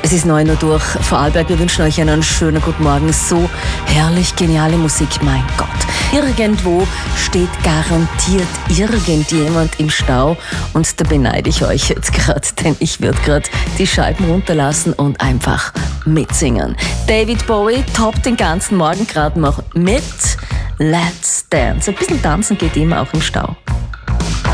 Es ist 9 Uhr durch Vorarlberg. Wir wünschen euch einen schönen guten Morgen. So herrlich geniale Musik, mein Gott. Irgendwo steht garantiert irgendjemand im Stau und da beneide ich euch jetzt gerade, denn ich würde gerade die Scheiben runterlassen und einfach mitsingen. David Bowie toppt den ganzen Morgen gerade noch mit Let's Dance. Ein bisschen tanzen geht immer auch im Stau.